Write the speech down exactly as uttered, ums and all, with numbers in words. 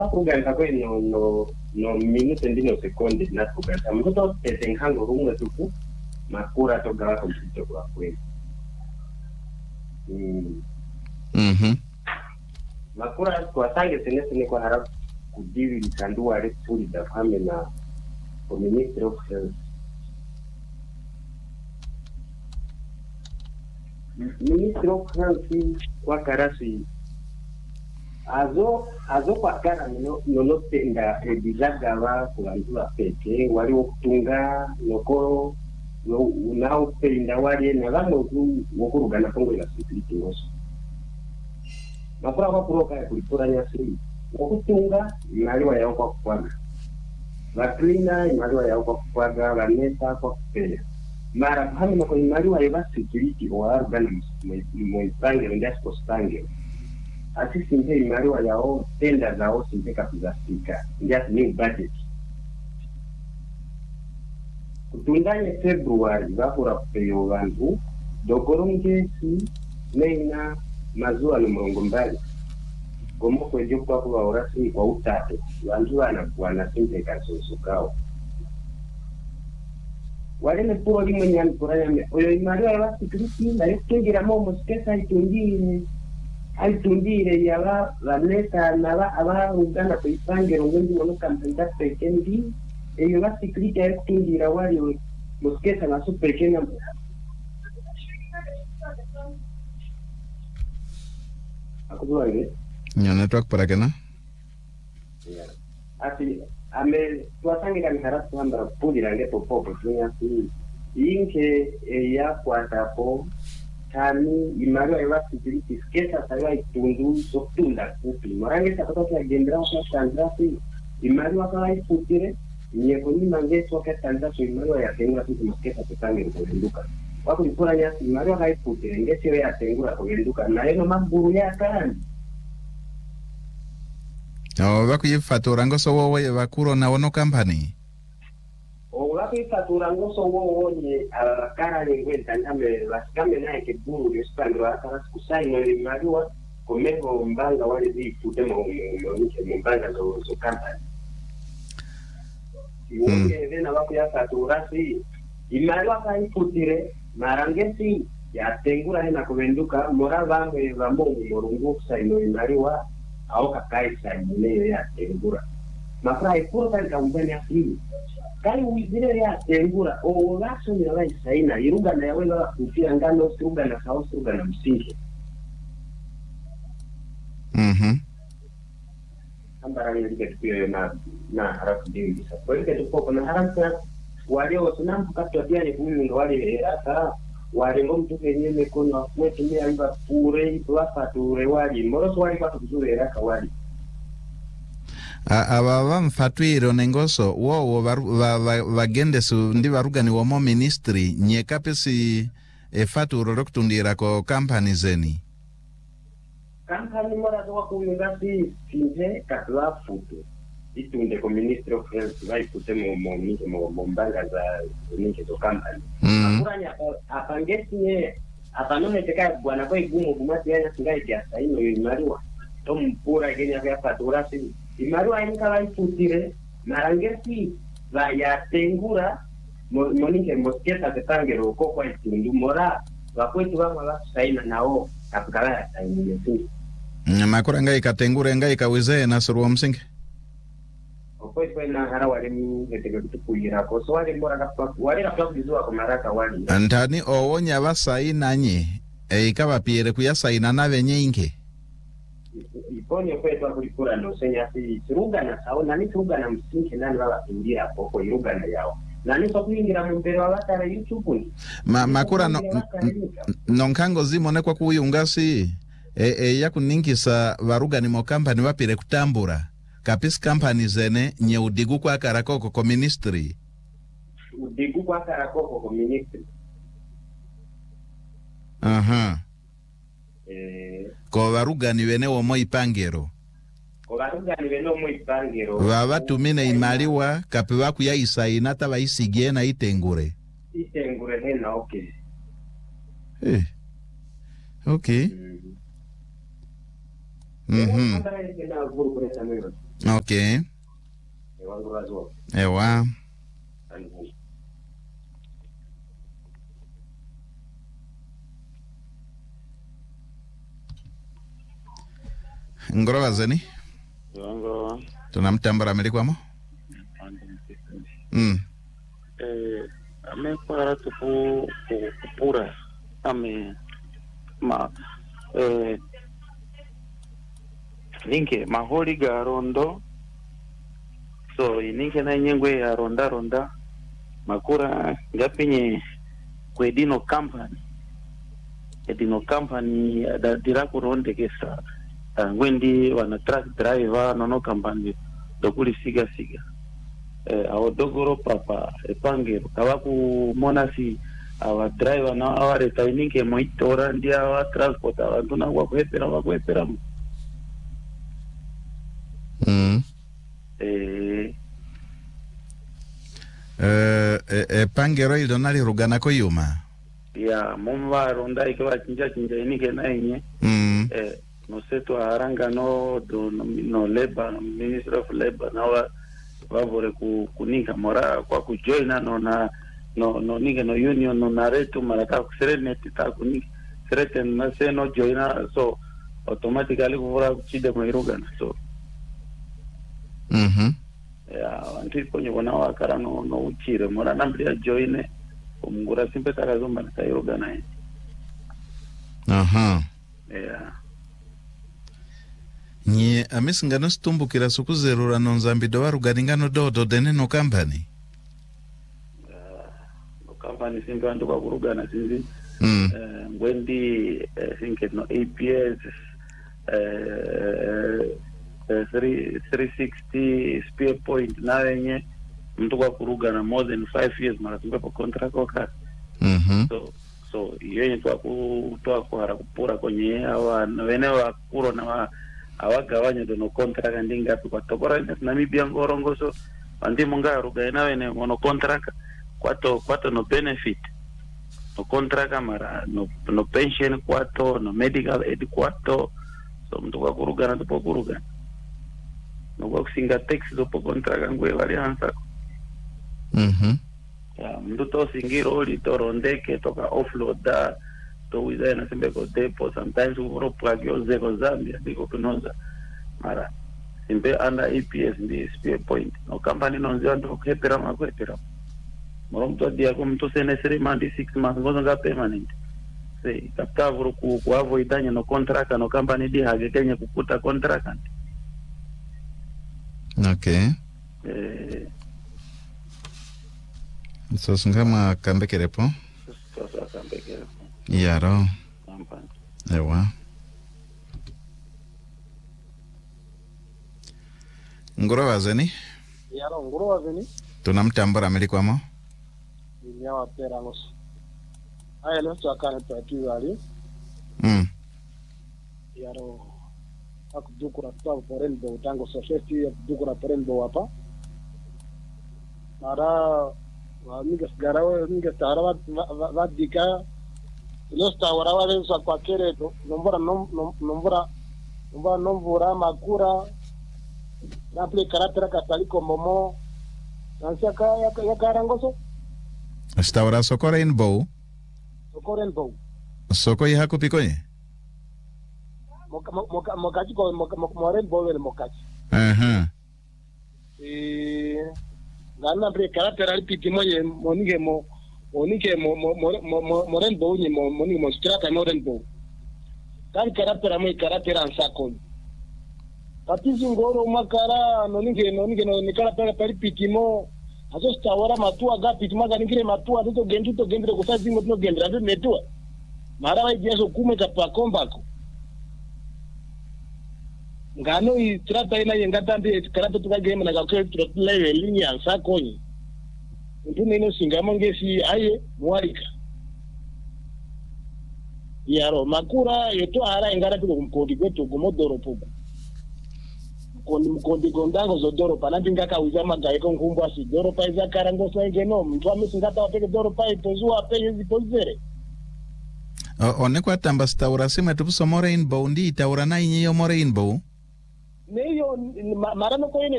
kuganda kwe no no no minuto ndino sekondi na kuganda mtoto etenkango rumwe tuku makura togawa kompito kwa kwe mm. Mhm makura kwa sange sene sene kwa hara kudiwi likandua repuli da fame na Ministry of Health. Ministry of Health kwa karasi azo azo kwa kara no no tenda ebizaga ba kubantu bapeke wali okutunga nokoro no unao penda wali na bamwe wokurugana kongo ya security ngoso makura kwa kuroka kulipura nyasi okutunga mali wa yao kwa kwana Vaklina imaliwa ya kwa kupaga vanesa kwa kupea mara hami na kwa imaliwa ya security wa urban mwipange ndasco stange asisi nje imaliwa ya o tenda za o simpeka kuzasika just new budget kutundanye February vakura kupeyo vantu dokoro mjesi neina mazua ni mrongo mbali gomo kwejo kwa kwa orasi kwa utate wantu wanakuwa na simpeka sosokao wale ne puro limwe nyani kuranya oyo imari wa security na yokingira mo muskesa itundire aitundire yaba vaneta naba aba uganda kuipangero ngondi mono kampenda pekendi eyo ba security yokingira wali muskesa na super kenya akuzwa ile Nyo network para kena? Yeah. Ati ame tuasangira miharasi hamba puli range popo tunya si inke ya kwatapo tani imari wa security skesa sawa itundu sokunda kupi morange sapata kwa gendra kwa tanzasi imari wa kwa ifutire nyekoni mangeso kwa tanzasi imari ya tengura sisi skesa tutange kuenduka wako lipura nyasi imari wa kwa ifutire ngese ya tengura kuenduka na eno mamburu ya karani No, vakuyifatura ngoso wowe vakuro na wono company. O vakuyifatura ngoso wowe akara lengwenta ndame vasikame naye keburu yosipandwa akara kusai no imariwa komeko mbanga wale zifute mo mo mbanga zo zo company. Iwoke vena vakuyafatura si imariwa kaifutire marangesi ya tengura hena kuvenduka mora vamwe vamo morungu kusai no imariwa au kakai saimune ya tengura mafra ikuro kali kambani asili kali wizire ya tengura o laso ni la isaina iruga na yawe la kufia ngano iruga na sao iruga na msingi mhm ambara ni ndike tukio na na harafu dingi sa kwa hiyo tuko na harafu wale wasunampu kapto pia ni kumi ndo wale hata wale ngomtu kenyewe kono kwetu ni amba pure tuwafature wali moroso wali kwa tuzure raka wali aba bamfatwiro nengoso wo bagende su ndi barugani wo mo ministry nyekapesi efaturo rokutundira ko company zeni company mora kwa kuingasi finje katwa futu itunde ko ministry of health vai kutemo mo mo mo mbanga za ninke zo company akuranya apangesi ne apanone teka bwana kwa igumu kumati yana singai kia saino imariwa to mpura genya vya fatura si imariwa inka vai futire marangesi va ya tengura moninke mosketa tetangero ko kwa itundu mora vakwetu vama va saina nao akukala ya saino yesu makura ngai katengura ngai kawize na surwa msingi kwa hiyo na hara wale ni ngetega kutukuira ko so wale mbora kapwa wale kapwa kuzua kwa maraka wale antani owonya basaina nyi e ikaba piere kuya saina na benye inke iponye kwetu akulipura no senya si ruga na sao nani ruga na msingi nani baba ingira hapo ruga na yao nani so kuingira mumbero abatara YouTube ma makura no nonkango zimone kwa kuyungasi e, e yakuningisa baruga ni mo company bapire kutambura kapis company zene nye udigu kwa karakoko ko ministry udigu kwa karakoko ko ministry aha eh ko baruga ni bene wo mo ipangero ko baruga ni bene wo mo ipangero baba tumine imaliwa kapewa kuya isaina taba isigie na itengure itengure hena okay eh okay mhm Okay. Ewangu razo. Ewa. Ani. Ngorova zeni? Ewangu. Tunamtambara melikwamo? Mm. Eh, ame para tupu kupura. Ame ma eh ninke maholi garondo. So ininke na nyengwe ya ronda ronda makura ngapinye kwedino company edino company da dirako ronde kesa ngwendi wana truck driver nono company dokuli siga siga eh awodogoro papa epange kawaku monasi awa driver na aware taininke moitora ndia awa transport abantu na kwa kuhepera kwa kuhepera Mm. eh Eh e pangero il donali rugana ko yuma. Ya mumba ronda ikiwa chinja chinja inike na yenye Mm. eh no seto aranga no do no, no labor no Ministry of Labor na wa wavore ku kunika mora kwa kujoina no na no no nige no union no naretu marata kusereneti ta kunika sereten na se no joina so automatically kuvura kuchide moirugana so Mhm. ya anti konyo bona wakara no no uchire mora nambia joine umgura simpe takazomba nitayirugana ye Aha. ya Nye amisingano stumbukira sukuzerura nonzambido waruganingano dodo dene no company. no company simpe antu kwa kurugana sinzi Mm. uh, ngwendi I think no A P S uh, uh, three sixty spear point na yenye mtu kwa kurugana more than five years mara tumbe po contract kwa Mhm. so so yenye twa kutoa kwa hara kupura kwenye awa wene wa kuro na wa awagawanya dono contract ndinga kwa tokora na Namibia ngorongo so andi munga ruga na wene mono contract kwato kwato no benefit no contract mara no no pension kwato no medical aid kwato so mtu kwa kurugana tupo kurugana no kwa kusinga tax tupo contract ngwe wali hansa Mhm. ya mtu to singiro oli to rondeke toka offload da to wiza na sembe ko depo sometimes uro plug yo zeko Zambia biko kunoza mara simbe under A P S ndi spear point no company no nzio ndo kepera makwepera moro mtu dia ko mtu sene sere mandi six months ngozo nga permanent sei kapta vuru ku ku avoidanya no contract no company di hage kenye kukuta contract Okay. eh So singama kambekerepo. sasa kambekera Yaro. company Ewa. Ngorova zeni? Yaro ngurova zeni Tunamtambara melikwamo? nyawa pera ngos aya lo tsaka ta tiwali Mm. yaro akudukura twa porendo tango society akudukura porendo hapa mara amiga garawa amiga tarawa vadika lo sta warawa le sa kwa kereto nombora nombora nombora nombora makura na ple karatera kataliko momo nansia ka ya karangoso Staura soko Rainbow. soko Rainbow Soko yako pikonye? moka moka mokaji ko moka mo Rainbow le mokaji Aha. eh ngana ple karatera lipiti moye monige mo monige mo mo mo mo Rainbow ni mo monige mo strata mo Rainbow kan karatera mo karatera ansako tatizo ngoro makara nonige nonige no nikala pale pale pitimo aso stawara matua gapi tumaga ningire matua to gendu to gendre ko sazi mo to gendra ndo netua mara wa jeso kume ka pakombako ngano i trata ina yenga tande karata tuka game na ka ke trotla linya ansako ni ndu nino singamo ngesi aye mwarika yaro makura yeto ara ingara tuko kumkodi kwetu kumodoro poba kondi mkondi gondango zodoro panandi ngaka uzama gaiko ngumbu asi doro pa iza karango saige no mtu amesingata wapeke doro pa ipozua pe hizi pozere One kwa tamba staura sima tupu so more Rainbow ndi itaura na inye yo more Rainbow. ne yo marano ko ene